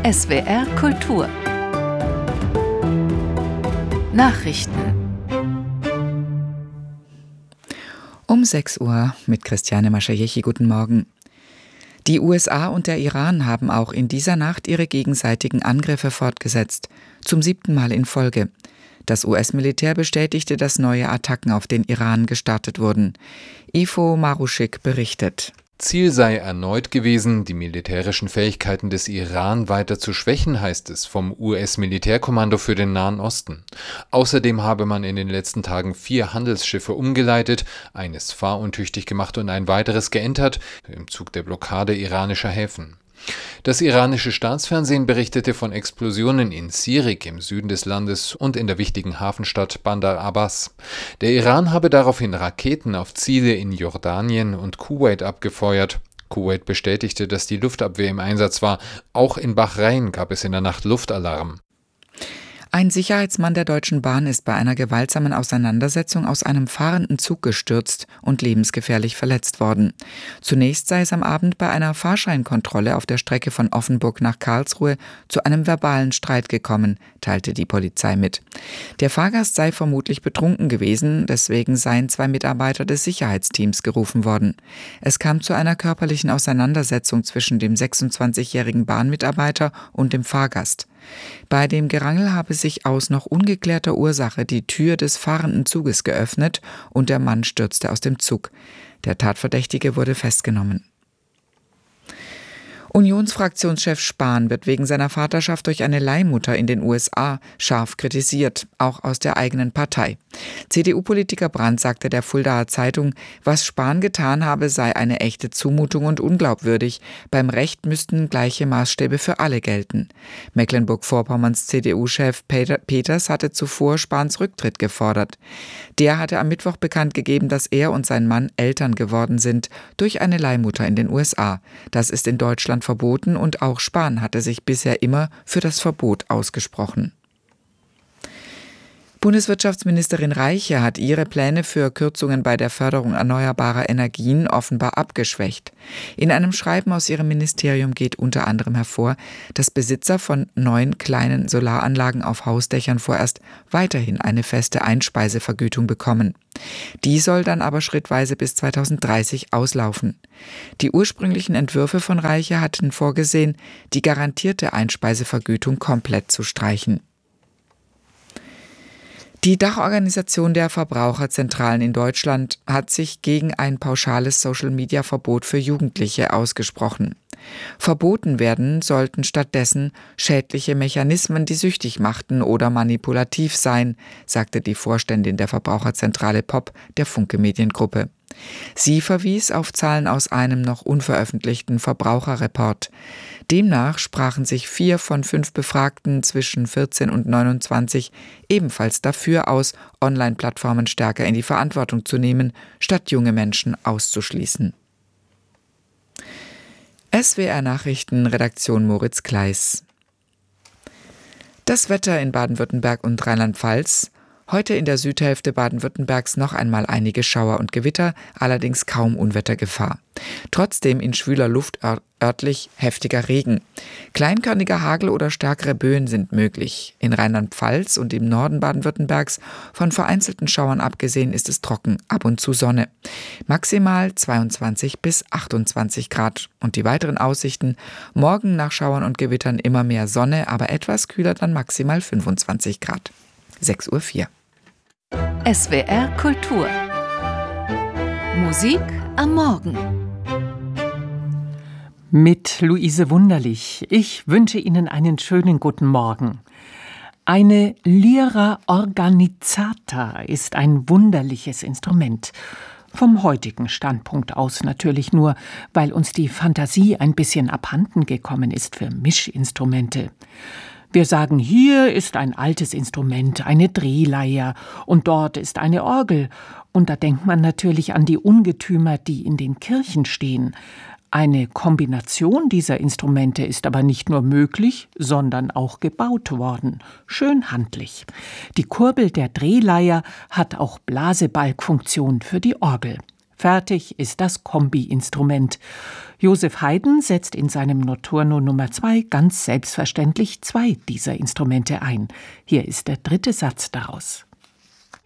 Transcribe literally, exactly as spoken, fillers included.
S W R Kultur Nachrichten Um sechs Uhr mit Christiane Maschajechi. Guten Morgen. Die U S A und der Iran haben auch in dieser Nacht ihre gegenseitigen Angriffe fortgesetzt, zum siebten Mal in Folge. Das U S-Militär bestätigte, dass neue Attacken auf den Iran gestartet wurden. Ivo Maruschik berichtet. Ziel sei erneut gewesen, die militärischen Fähigkeiten des Iran weiter zu schwächen, heißt es vom U S-Militärkommando für den Nahen Osten. Außerdem habe man in den letzten Tagen vier Handelsschiffe umgeleitet, eines fahruntüchtig gemacht und ein weiteres geentert, im Zug der Blockade iranischer Häfen. Das iranische Staatsfernsehen berichtete von Explosionen in Sirik im Süden des Landes und in der wichtigen Hafenstadt Bandar Abbas. Der Iran habe daraufhin Raketen auf Ziele in Jordanien und Kuwait abgefeuert. Kuwait bestätigte, dass die Luftabwehr im Einsatz war. Auch in Bahrain gab es in der Nacht Luftalarm. Ein Sicherheitsmann der Deutschen Bahn ist bei einer gewaltsamen Auseinandersetzung aus einem fahrenden Zug gestürzt und lebensgefährlich verletzt worden. Zunächst sei es am Abend bei einer Fahrscheinkontrolle auf der Strecke von Offenburg nach Karlsruhe zu einem verbalen Streit gekommen, teilte die Polizei mit. Der Fahrgast sei vermutlich betrunken gewesen, deswegen seien zwei Mitarbeiter des Sicherheitsteams gerufen worden. Es kam zu einer körperlichen Auseinandersetzung zwischen dem sechsundzwanzigjährigen Bahnmitarbeiter und dem Fahrgast. Bei dem Gerangel habe sich aus noch ungeklärter Ursache die Tür des fahrenden Zuges geöffnet und der Mann stürzte aus dem Zug. Der Tatverdächtige wurde festgenommen. Unionsfraktionschef Spahn wird wegen seiner Vaterschaft durch eine Leihmutter in den U S A scharf kritisiert, auch aus der eigenen Partei. C D U-Politiker Brandt sagte der Fuldaer Zeitung, was Spahn getan habe, sei eine echte Zumutung und unglaubwürdig. Beim Recht müssten gleiche Maßstäbe für alle gelten. Mecklenburg-Vorpommerns C D U-Chef Peter Peters hatte zuvor Spahns Rücktritt gefordert. Der hatte am Mittwoch bekannt gegeben, dass er und sein Mann Eltern geworden sind durch eine Leihmutter in den U S A. Das ist in Deutschland verboten und auch Spahn hatte sich bisher immer für das Verbot ausgesprochen. Bundeswirtschaftsministerin Reiche hat ihre Pläne für Kürzungen bei der Förderung erneuerbarer Energien offenbar abgeschwächt. In einem Schreiben aus ihrem Ministerium geht unter anderem hervor, dass Besitzer von neun kleinen Solaranlagen auf Hausdächern vorerst weiterhin eine feste Einspeisevergütung bekommen. Die soll dann aber schrittweise bis zweitausenddreißig auslaufen. Die ursprünglichen Entwürfe von Reiche hatten vorgesehen, die garantierte Einspeisevergütung komplett zu streichen. Die Dachorganisation der Verbraucherzentralen in Deutschland hat sich gegen ein pauschales Social-Media-Verbot für Jugendliche ausgesprochen. Verboten werden sollten stattdessen schädliche Mechanismen, die süchtig machten oder manipulativ seien, sagte die Vorständin der Verbraucherzentrale P O P der Funke Mediengruppe. Sie verwies auf Zahlen aus einem noch unveröffentlichten Verbraucherreport. Demnach sprachen sich vier von fünf Befragten zwischen vierzehn und neunundzwanzig ebenfalls dafür aus, Online-Plattformen stärker in die Verantwortung zu nehmen, statt junge Menschen auszuschließen. S W R Nachrichten, Redaktion Moritz Kleis. Das Wetter in Baden-Württemberg und Rheinland-Pfalz. Heute in der Südhälfte Baden-Württembergs noch einmal einige Schauer und Gewitter, allerdings kaum Unwettergefahr. Trotzdem in schwüler Luft örtlich heftiger Regen. Kleinkörniger Hagel oder stärkere Böen sind möglich. In Rheinland-Pfalz und im Norden Baden-Württembergs von vereinzelten Schauern abgesehen ist es trocken, ab und zu Sonne. Maximal zweiundzwanzig bis achtundzwanzig Grad. Und die weiteren Aussichten: morgen nach Schauern und Gewittern immer mehr Sonne, aber etwas kühler, dann maximal fünfundzwanzig Grad. sechs Uhr vier. S W R Kultur Musik am Morgen mit Luise Wunderlich. Ich wünsche Ihnen einen schönen guten Morgen. Eine Lyra organizzata ist ein wunderliches Instrument. Vom heutigen Standpunkt aus natürlich nur, weil uns die Fantasie ein bisschen abhanden gekommen ist für Mischinstrumente. Wir sagen, hier ist ein altes Instrument, eine Drehleier, und dort ist eine Orgel. Und da denkt man natürlich an die Ungetümer, die in den Kirchen stehen. Eine Kombination dieser Instrumente ist aber nicht nur möglich, sondern auch gebaut worden. Schön handlich. Die Kurbel der Drehleier hat auch Blasebalgfunktion für die Orgel. Fertig ist das Kombi-Instrument. Joseph Haydn setzt in seinem Notturno Nummer zwei ganz selbstverständlich zwei dieser Instrumente ein. Hier ist der dritte Satz daraus.